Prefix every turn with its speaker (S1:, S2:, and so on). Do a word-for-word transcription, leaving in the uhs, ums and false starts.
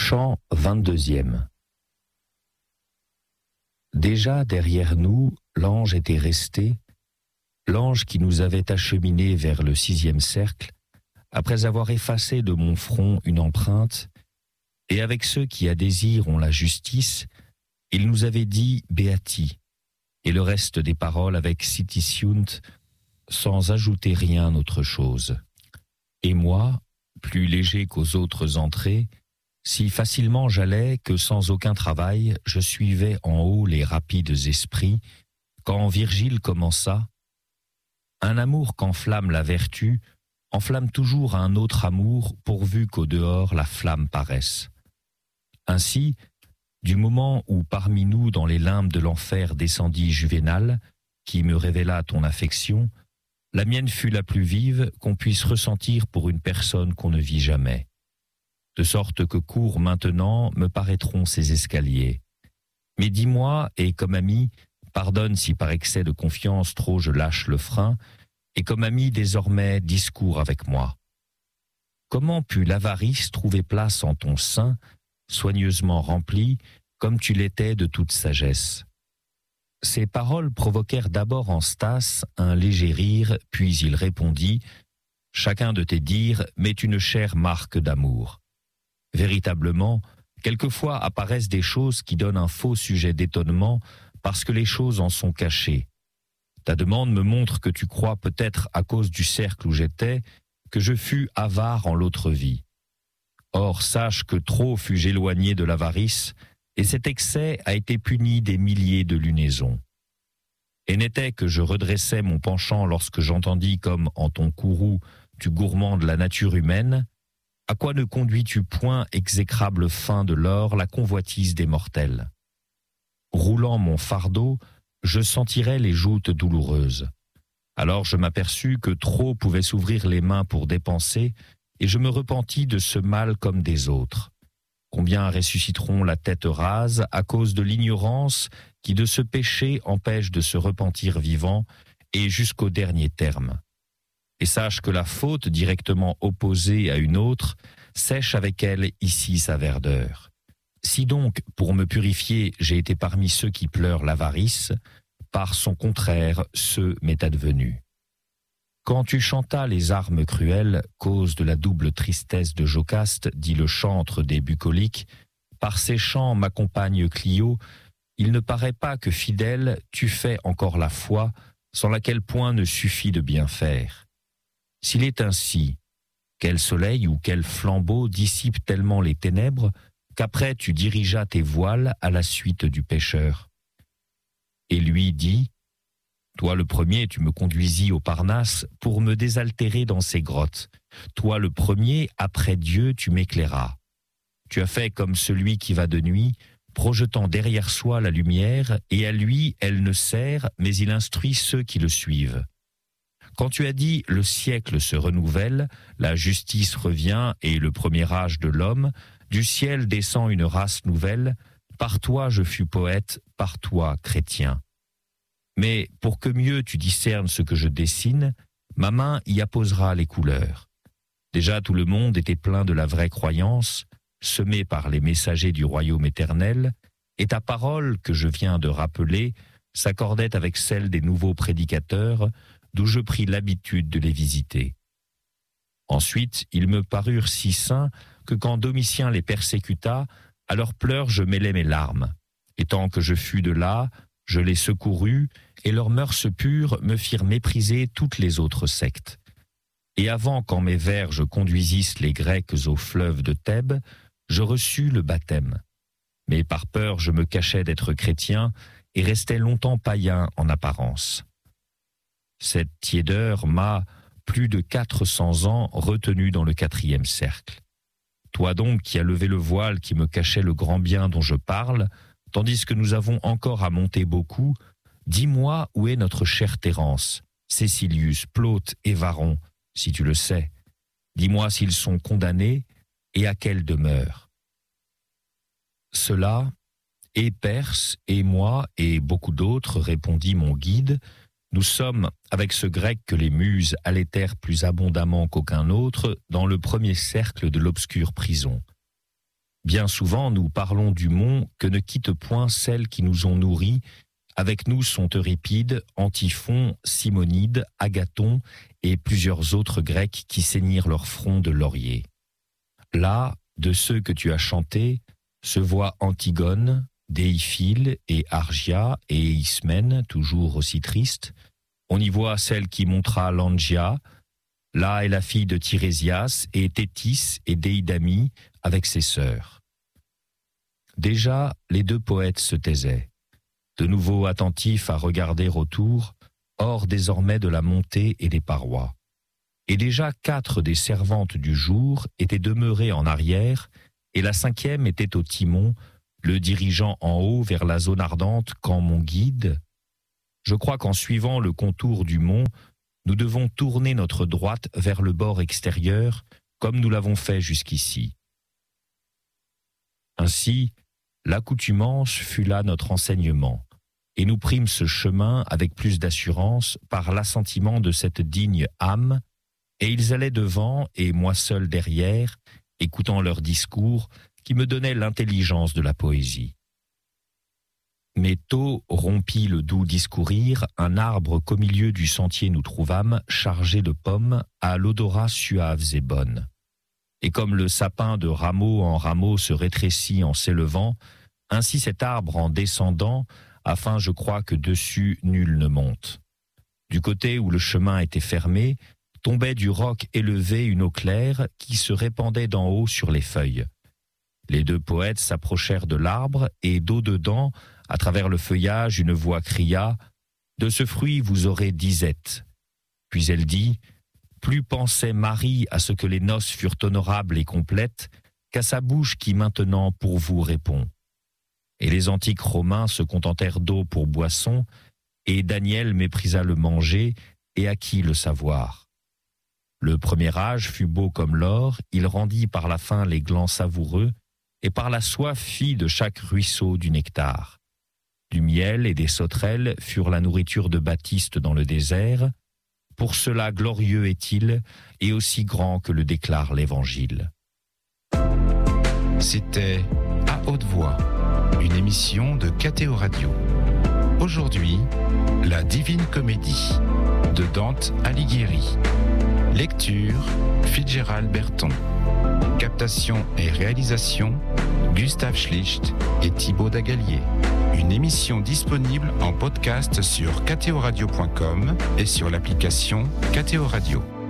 S1: Chant vingt-deuxième. Déjà derrière nous, l'ange était resté, l'ange qui nous avait acheminés vers le sixième cercle, après avoir effacé de mon front une empreinte, et avec ceux qui à désir ont la justice, il nous avait dit Beati, et le reste des paroles avec Sitisiunt, sans ajouter rien autre chose. Et moi, plus léger qu'aux autres entrées, si facilement j'allais que sans aucun travail, je suivais en haut les rapides esprits, quand Virgile commença « Un amour qu'enflamme la vertu, enflamme toujours un autre amour, pourvu qu'au dehors la flamme paraisse. Ainsi, du moment où parmi nous dans les limbes de l'enfer descendit Juvénal, qui me révéla ton affection, la mienne fut la plus vive qu'on puisse ressentir pour une personne qu'on ne vit jamais. De sorte que courts maintenant me paraîtront ces escaliers. Mais dis-moi, et comme ami, pardonne si par excès de confiance trop je lâche le frein, et comme ami désormais discours avec moi. Comment put l'avarice trouver place en ton sein, soigneusement rempli, comme tu l'étais de toute sagesse? Ces paroles provoquèrent d'abord en Stas un léger rire, puis il répondit « Chacun de tes dires met une chère marque d'amour. Véritablement, quelquefois apparaissent des choses qui donnent un faux sujet d'étonnement parce que les choses en sont cachées. Ta demande me montre que tu crois peut-être à cause du cercle où j'étais que je fus avare en l'autre vie. Or, sache que trop fus-je éloigné de l'avarice, et cet excès a été puni des milliers de lunaisons. Et n'était que je redressais mon penchant lorsque j'entendis comme en ton courroux tu gourmandes la nature humaine. À quoi ne conduis-tu point, exécrable fin de l'or, la convoitise des mortels? Roulant mon fardeau, je sentirais les joutes douloureuses. Alors je m'aperçus que trop pouvaient s'ouvrir les mains pour dépenser, et je me repentis de ce mal comme des autres. Combien ressusciteront la tête rase à cause de l'ignorance qui de ce péché empêche de se repentir vivant, et jusqu'au dernier terme. Et sache que la faute directement opposée à une autre sèche avec elle ici sa verdeur. Si donc, pour me purifier, j'ai été parmi ceux qui pleurent l'avarice, par son contraire, ce m'est advenu. Quand tu chantas les armes cruelles, cause de la double tristesse de Jocaste, dit le chantre des bucoliques, par ces chants m'accompagne Clio, il ne paraît pas que fidèle, tu fais encore la foi, sans laquelle point ne suffit de bien faire. S'il est ainsi, quel soleil ou quel flambeau dissipe tellement les ténèbres qu'après tu dirigeas tes voiles à la suite du pécheur? Et lui dit, toi le premier tu me conduisis au Parnasse pour me désaltérer dans ces grottes. Toi le premier, après Dieu, tu m'éclairas. Tu as fait comme celui qui va de nuit, projetant derrière soi la lumière, et à lui elle ne sert, mais il instruit ceux qui le suivent. Quand tu as dit « le siècle se renouvelle, la justice revient et le premier âge de l'homme, du ciel descend une race nouvelle, par toi je fus poète, par toi chrétien. Mais pour que mieux tu discernes ce que je dessine, ma main y apposera les couleurs. Déjà tout le monde était plein de la vraie croyance, semée par les messagers du royaume éternel, et ta parole que je viens de rappeler s'accordait avec celle des nouveaux prédicateurs, d'où je pris l'habitude de les visiter. Ensuite, ils me parurent si saints que quand Domitien les persécuta, à leurs pleurs je mêlais mes larmes. Et tant que je fus de là, je les secourus, et leurs mœurs pures me firent mépriser toutes les autres sectes. Et avant qu'en mes vers je conduisisse les Grecs au fleuve de Thèbes, je reçus le baptême. Mais par peur je me cachais d'être chrétien, et restais longtemps païen en apparence. Cette tiédeur m'a, plus de quatre cents ans, retenu dans le quatrième cercle. Toi donc qui as levé le voile qui me cachait le grand bien dont je parle, tandis que nous avons encore à monter beaucoup, dis-moi où est notre chère Thérence, Cécilius, Plaute et Varon, si tu le sais. Dis-moi s'ils sont condamnés et à quelle demeure. Cela, et Perse, et moi, et beaucoup d'autres, répondit mon guide, nous sommes, avec ce grec que les muses allaitèrent plus abondamment qu'aucun autre, dans le premier cercle de l'obscure prison. Bien souvent, nous parlons du mont que ne quittent point celles qui nous ont nourris. Avec nous sont Euripide, Antiphon, Simonide, Agathon et plusieurs autres Grecs qui ceignirent leur front de laurier. Là, de ceux que tu as chantés, se voient Antigone, Déiphile et Argia et Ismène, toujours aussi tristes. On y voit celle qui montra Langia. Là est la fille de Tirésias et Thétis et Déidamie avec ses sœurs. Déjà, les deux poètes se taisaient, de nouveau attentifs à regarder autour, hors désormais de la montée et des parois. Et déjà quatre des servantes du jour étaient demeurées en arrière, et la cinquième était au timon, le dirigeant en haut vers la zone ardente quand mon guide. Je crois qu'en suivant le contour du mont, nous devons tourner notre droite vers le bord extérieur, comme nous l'avons fait jusqu'ici. Ainsi, l'accoutumance fut là notre enseignement, et nous prîmes ce chemin avec plus d'assurance par l'assentiment de cette digne âme, et ils allaient devant et moi seul derrière, écoutant leurs discours qui me donnaient l'intelligence de la poésie. Mais tôt rompit le doux discourir un arbre qu'au milieu du sentier nous trouvâmes, chargé de pommes, à l'odorat suaves et bonnes. Et comme le sapin de rameau en rameau se rétrécit en s'élevant, ainsi cet arbre en descendant, afin je crois que dessus nul ne monte. Du côté où le chemin était fermé, tombait du roc élevé une eau claire qui se répandait d'en haut sur les feuilles. Les deux poètes s'approchèrent de l'arbre et d'au-dedans, à travers le feuillage, une voix cria « De ce fruit vous aurez disette ». Puis elle dit « Plus pensait Marie à ce que les noces furent honorables et complètes qu'à sa bouche qui maintenant pour vous répond. » Et les antiques Romains se contentèrent d'eau pour boisson, et Daniel méprisa le manger et acquit le savoir. Le premier âge fut beau comme l'or, il rendit par la faim les glands savoureux, et par la soif fit de chaque ruisseau du nectar. Du miel et des sauterelles furent la nourriture de Baptiste dans le désert. Pour cela glorieux est-il, et aussi grand que le déclare l'Évangile.
S2: C'était À haute voix, une émission de K T O Radio. Aujourd'hui, La Divine Comédie de Dante Alighieri. Lecture, Fitzgerald Berton. Captation et réalisation, Gustave Schlicht et Thibaut Dagalier. Une émission disponible en podcast sur k t o radio point com et sur l'application K T O Radio.